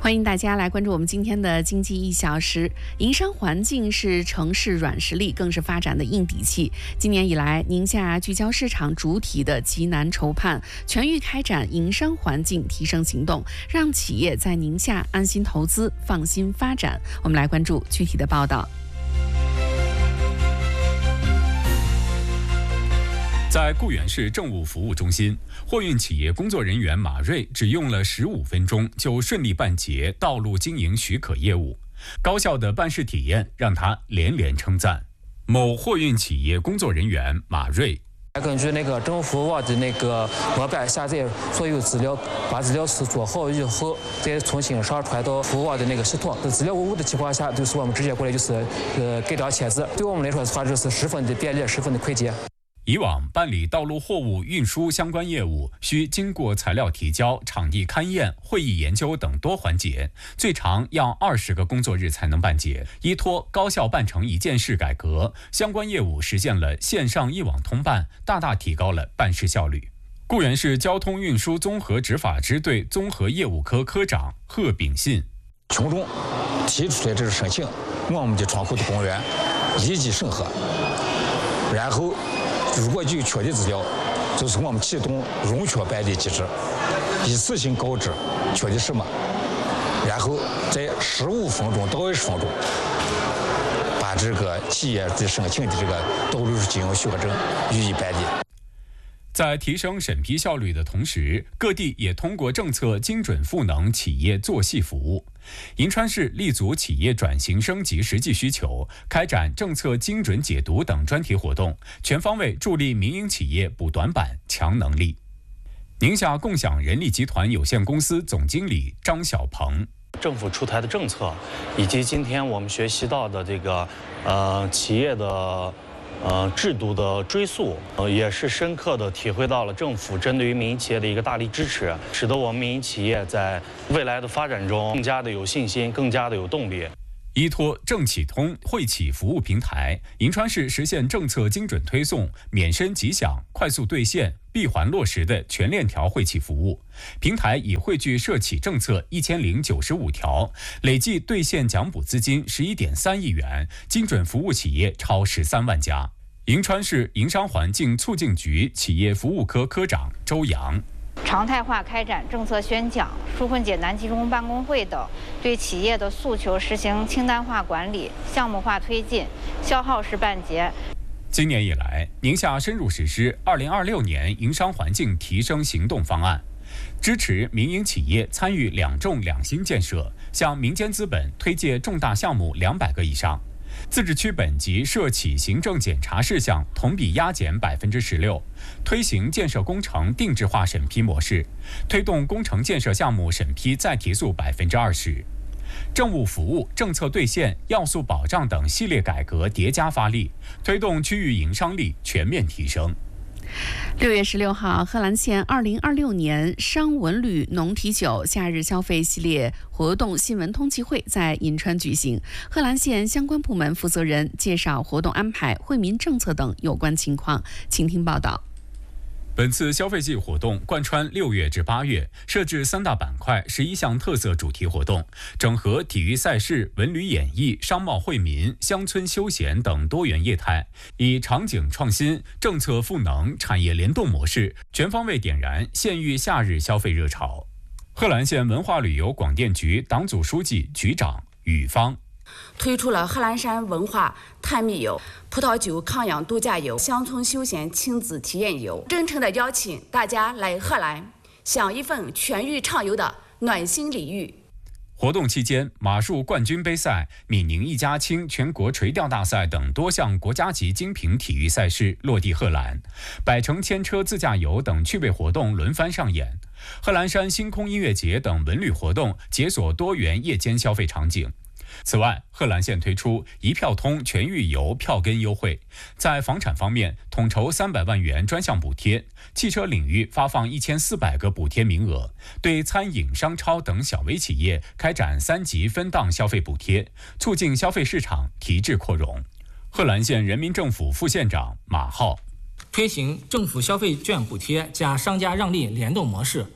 欢迎大家来关注我们今天的经济1小时。营商环境是城市软实力，更是发展的硬底气。今年以来，宁夏聚焦市场主体的急难筹盼，全域开展营商环境提升行动，让企业在宁夏安心投资、放心发展。我们来关注具体的报道。 在固原市政务服务中心，货运企业工作人员马瑞只用了15分钟就顺利办结道路经营许可业务，高效的办事体验让他连连称赞。某货运企业工作人员马瑞。 根据政府网的模板下载所有资料，把资料是做好以后，再重新上传到服务网的系统。资料无误的情况下，就是我们直接过来盖章签字，对我们来说的话，就是十分的便利，十分的快捷。 以往办理道路货物运输相关业务，需经过材料提交、场地勘验、会议研究等多环节，最长要20个工作日才能办结。依托高效办成一件事改革，相关业务实现了线上一网通办，大大提高了办事效率。固原市交通运输综合执法支队综合业务科科长贺炳信： 群众提出来这个申请，我们的窗口的工人立即审核，然后如果有缺的资料，就是我们启动容缺办理机制，一次性告知缺的什么，然后在15分钟到20分钟把这个企业的申请的道路经营许可证予以办理。 在提升审批效率的同时，各地也通过政策精准赋能企业做细服务。银川市立足企业转型升级实际需求，开展政策精准解读等专题活动，全方位助力民营企业补短板、强能力。宁夏共享人力集团有限公司总经理张小鹏： 政府出台的政策，以及今天我们学习到的企业的制度的追溯，也是深刻地体会到了政府针对于民营企业的一个大力支持，使得我们民营企业在未来的发展中更加的有信心，更加的有动力。 依托政企通惠企服务平台，银川市实现政策精准推送、免申即享、快速兑现、闭环落实的全链条惠企服务。平台已汇聚涉企政策1095条，累计兑现奖补资金11.3亿元，精准服务企业超13万家。银川市营商环境促进局企业服务科科长周阳： 常态化开展政策宣讲、纾困解难集中办公会等，对企业的诉求实行清单化管理、项目化推进、消耗式办结。 今年以来，宁夏深入实施2026年营商环境提升行动方案，支持民营企业参与2重2新建设，向民间资本推介重大项目200个以上。自治区本级涉企行政检查事项同比压减16%，推行建设工程定制化审批模式，推动工程建设项目审批再提速20%。政务服务、政策兑现、要素保障等系列改革叠加发力，推动区域营商力全面提升。 6月16号，贺兰县2026年商文旅农提酒夏日消费系列活动新闻通气会在银川举行。贺兰县相关部门负责人介绍活动安排、惠民政策等有关情况，请听报道。 本次消费季活动贯穿6月至8月，设置3大板块、11项特色主题活动，整合体育赛事、文旅演艺、商贸惠民、乡村休闲等多元业态，以场景创新、政策赋能、产业联动模式，全方位点燃县域夏日消费热潮。贺兰县文化旅游广电局党组书记、局长宇芳： 推出了贺兰山文化探秘游、葡萄酒抗氧度假游、乡村休闲亲子体验游，真诚地邀请大家来贺兰，享一份全域畅游的暖心礼遇。 活动期间，马术冠军杯赛、闽宁一家亲全国垂钓大赛等多项国家级精品体育赛事落地贺兰，百城千车自驾游等趣味活动轮番上演。贺兰山星空音乐节等文旅活动解锁多元夜间消费场景。此外，贺兰县推出一票通全域游票根优惠，在房产方面统筹300万元专项补贴，汽车领域发放1400个补贴名额，对餐饮、商超等小微企业开展3级分档消费补贴，促进消费市场提质扩容。贺兰县人民政府副县长马浩： 推行政府消费券补贴加商家让利联动模式，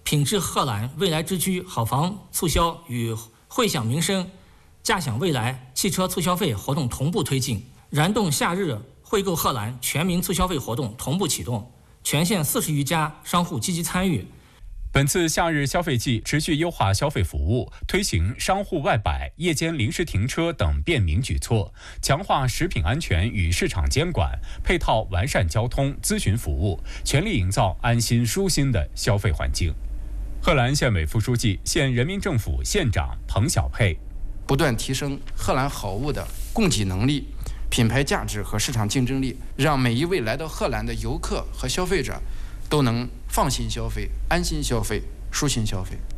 品质荷兰未来之居好房促销与惠享民生、驾享未来汽车促消费活动同步推进，燃动夏日惠购荷兰全民促消费活动同步启动，全县40余家商户积极参与。 本次夏日消费季持续优化消费服务，推行商户外摆、夜间临时停车等便民举措，强化食品安全与市场监管，配套完善交通咨询服务，全力营造安心舒心的消费环境。荷兰县委副书记、县人民政府县长彭小佩， 不断提升荷兰好物的供给能力、品牌价值和市场竞争力，让每一位来到荷兰的游客和消费者都能放心消费、安心消费、舒心消费。